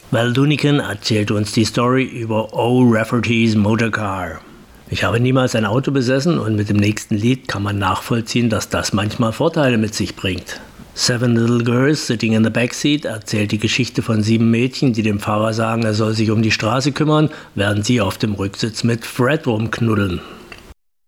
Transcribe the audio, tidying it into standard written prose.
Val Doonican erzählt uns die Story über O. Rafferty's Motorcar. Ich habe niemals ein Auto besessen und mit dem nächsten Lied kann man nachvollziehen, dass das manchmal Vorteile mit sich bringt. Seven Little Girls Sitting in the Backseat erzählt die Geschichte von 7 Mädchen, die dem Fahrer sagen, er soll sich um die Straße kümmern, während sie auf dem Rücksitz mit Fred rumknuddeln.